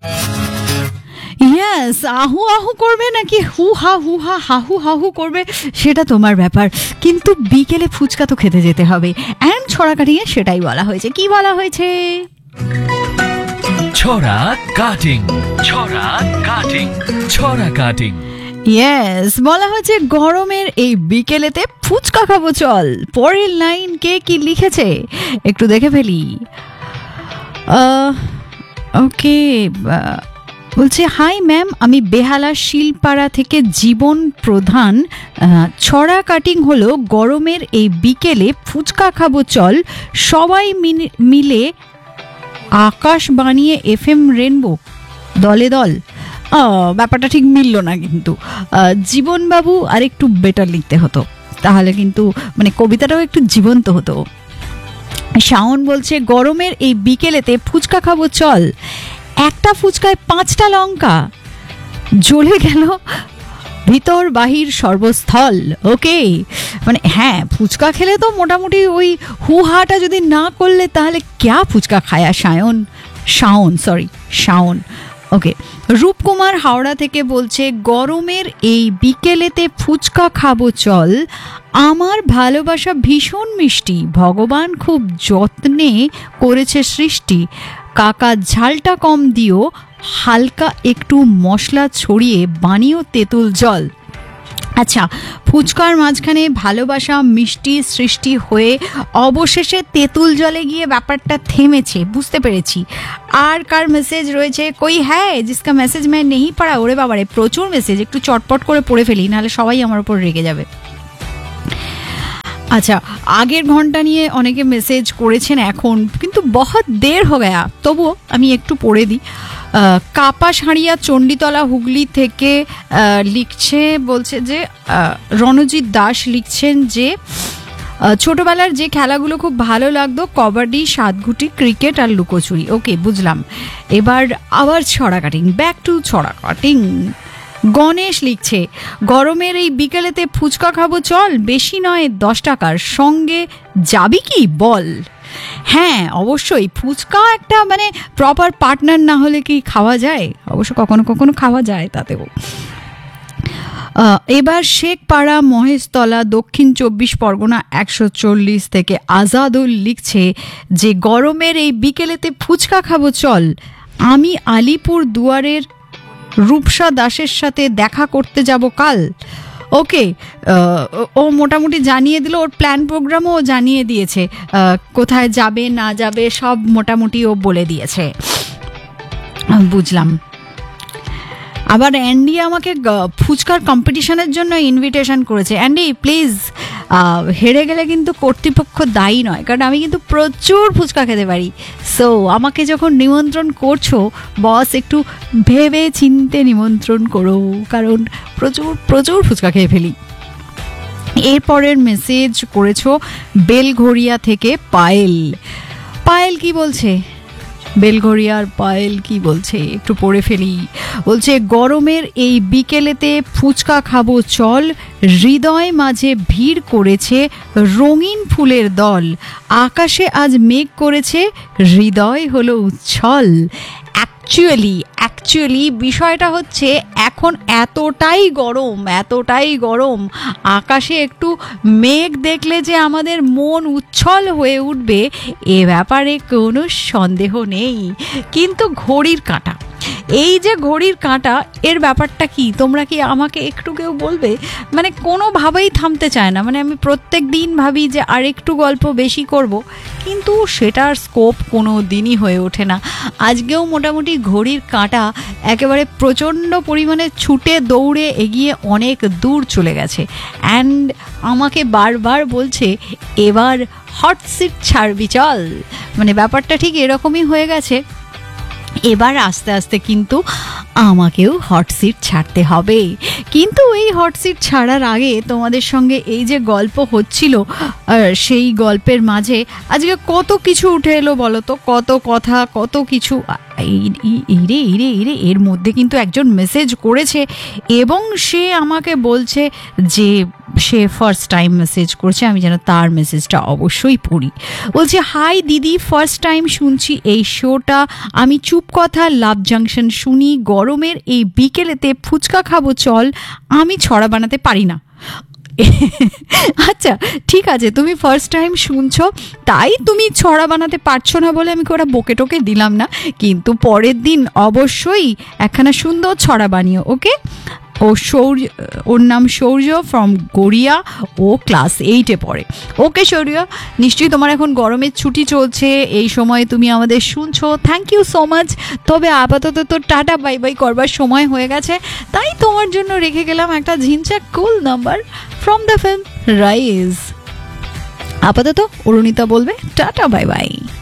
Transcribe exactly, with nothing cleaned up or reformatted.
Yes, আহু আহু করবে নাকি হু হা হু হা হাহু হাহু করবে সেটা তোমার ব্যাপার, কিন্তু বিকেলে ফুচকা তো খেতে যেতে হবে। অ্যান্ড ছড়া কাটিংয়ে সেটাই বলা হয়েছে। কি বলা হয়েছে? ছড়া কাটিং, ছড়া কাটিং, ছড়া কাটিং। ইয়েস, বলা হয়েছে গরমের এই বিকেলেতে ফুচকা খাবো চল। পরের লাইন কে কি লিখেছে একটু দেখে ফেলি। ওকে, বলছে হাই ম্যাম, আমি বেহালা শিলপাড়া থেকে জীবন প্রধান। ছড়া কাটিং হলো গরমের এই বিকেলে ফুচকা খাবো চল, সবাই মিলে আকাশ বানিয়ে এফ এম রেনবো দলে দল। ব্যাপারটা ঠিক মিলল না, কিন্তু জীবনবাবু আর একটু বেটার লিখতে হতো, তাহলে কিন্তু মানে কবিতাটাও একটু জীবন্ত হতো। শাওন বলছে গরমের এই বিকেলেতে ফুচকা খাবো চল, একটা ফুচকায় পাঁচটা লঙ্কা, জ্বলে গেল ভিতর বাহির সর্বস্থল। ওকে, মানে হ্যাঁ, ফুচকা খেলে তো মোটামুটি ওই হুহাটা যদি না করলে তাহলে ক্যা ফুচকা খায়া শায়ন শাওন সরি শাওন ওকে। রূপকুমার হাওড়া থেকে বলছে গরমের এই বিকেলেতে ফুচকা খাবো চল, আমার ভালোবাসা ভীষণ মিষ্টি, ভগবান খুব যত্নে করেছে সৃষ্টি, কাকা ঝালটা কম দিও, হালকা একটু মশলা ছড়িয়ে বানিও তেঁতুল জল। আচ্ছা, ফুচকার মাঝখানে ভালোবাসা মিষ্টি সৃষ্টি হয়ে অবশেষে তেঁতুল জলে গিয়ে ব্যাপারটা থেমেছে, বুঝতে পেরেছি। আর কার মেসেজ রয়েছে? কই হ্যাঁ জিসকা মেসেজ मैं नहीं पढ़ा। ওরে বাবারে, প্রচুর মেসেজ, একটু চটপট করে পড়ে ফেলি, নাহলে সবাই আমার উপর রেগে যাবে। আচ্ছা, আগের ঘন্টা নিয়ে অনেকে মেসেজ করেছেন এখন, কিন্তু বহুত দের হো গয়া, তবুও আমি একটু পড়ে দিই। কাপাসহাড়িয়া চণ্ডীতলা হুগলি থেকে লিখছে, বলছে যে রণজিৎ দাস লিখছেন যে ছোটবেলার যে খেলাগুলো খুব ভালো লাগতো, কবাডি, সাতঘুটি, ক্রিকেট আর লুকোচুরি। ওকে, বুঝলাম। এবার আবার ছড়া কাটিং, ব্যাক টু ছড়া কাটিং। গণেশ লিখছে গরমের এই বিকেলেতে ফুচকা খাবো চল, বেশি নয় দশ টাকার, সঙ্গে যাবি কি বল। হ্যাঁ অবশ্যই, ফুচকা একটা মানে প্রপার পার্টনার না হলে কি খাওয়া যায়? অবশ্য কখনো কখনো খাওয়া যায় তাতেও। এবার শেখপাড়া মহেশতলা দক্ষিণ চব্বিশ পরগনা একশো চল্লিশ থেকে আজাদুল লিখছে যে গরমের এই বিকেলেতে ফুচকা খাবো চল, আমি আলিপুর দুয়ারের রূপসা দাসের সাথে দেখা করতে যাব কাল। ওকে, ও মোটামুটি জানিয়ে দিল, ওর প্ল্যান প্রোগ্রামও ও জানিয়ে দিয়েছে, কোথায় যাবে না যাবে সব মোটামুটি ও বলে দিয়েছে, বুঝলাম। আবার অ্যান্ডি আমাকে ফুচকার কম্পিটিশনের জন্য ইনভিটেশন করেছে। অ্যান্ডি প্লিজ, হেরে গেলে কিন্তু কর্তৃপক্ষ দায়ী নয়, কারণ আমি কিন্তু প্রচুর ফুচকা খেতে পারি। সো আমাকে যখন নিমন্ত্রণ করছো বস, একটু ভেবে চিনতে নিমন্ত্রণ করো, কারণ প্রচুর প্রচুর ফুচকা খেয়ে ফেলি। এরপরের মেসেজ করেছো বেলঘড়িয়া থেকে পায়েল। পায়েল কি বলছে? বেলঘড়িয়ার পায়েল কি বলছে একটু পড়ে ফেলি। বলছে গরমের এই বিকেলেতে ফুচকা খাবো চল, হৃদয় মাঝে ভিড় করেছে রঙিন ফুলের দল, আকাশে আজ মেঘ করেছে, হৃদয় হলো উচ্ছল। অ্যাকচুয়ালি অ্যাকচুয়ালি বিষয়টা হচ্ছে এখন এতটাই গরম এতটাই গরম আকাশে একটু মেঘ দেখলে যে আমাদের মন উচ্ছল হয়ে উঠবে এ ব্যাপারে কোনো সন্দেহ নেই। কিন্তু ঘড়ির কাঁটা, এই যে ঘড়ির কাঁটা, এর ব্যাপারটা কি তোমরা কি আমাকে একটু কেউ বলবে? মানে কোনোভাবেই থামতে চায় না। মানে আমি প্রত্যেক দিন ভাবি যে আর একটু গল্প বেশি করব, কিন্তু সেটার স্কোপ কোনো দিনই হয়ে ওঠে না। আজকেও মোটামুটি ঘড়ির কাঁটা একেবারে প্রচণ্ড পরিমাণে ছুটে দৌড়ে এগিয়ে অনেক দূর চলে গেছে, অ্যান্ড আমাকে বারবার বলছে এবার হট সিট ছাড়বি চল। মানে ব্যাপারটা ঠিক এরকমই হয়ে গেছে। এবার আস্তে আস্তে কিন্তু আমাকেও হট সিট ছাড়তে হবে। কিন্তু এই হট সিট ছাড়ার আগে তোমাদের সঙ্গে এই যে গল্প হচ্ছিল, সেই গল্পের মাঝে আজকে কত কিছু উঠে এলো বলো তো, কত কথা, কত কিছু। এই এই- এই রে এই রে এই রে এর মধ্যে কিন্তু একজন মেসেজ করেছে এবং সে আমাকে বলছে যে সে ফার্স্ট টাইম মেসেজ করছে, আমি যেন তার মেসেজটা অবশ্যই পড়ি। বলছে, হাই দিদি, ফার্স্ট টাইম শুনছি এই শোটা। আমি চুপ কথা লাভ জাংশন শুনি, গরমের এই বিকেলেতে ফুচকা খাবো চল, আমি ছড়া বানাতে পারি না। আচ্ছা ঠিক আছে, তুমি ফার্স্ট টাইম শুনছো তাই তুমি ছড়া বানাতে পারছো না বলে আমি ওরা বকে টোকে দিলাম না, কিন্তু পরের দিন অবশ্যই একখানা সুন্দর ছড়া বানিও, ওকে? ও শৌর্য, ওর নাম শৌর্য ফ্রম গড়িয়া, ও ক্লাস এইটে পড়ে। ওকে শৌর্য, নিশ্চয়ই তোমার এখন গরমের ছুটি চলছে, এই সময় তুমি আমাদের শুনছো, থ্যাংক ইউ সো মাচ। তবে আপাতত তো টাটা বাই বাই করবার সময় হয়ে গেছে, তাই তোমার জন্য রেখে গেলাম একটা ঝিনচা কুল number from the film rise. আপাতত অরুণিতা বলবে টাটা বাই বাই।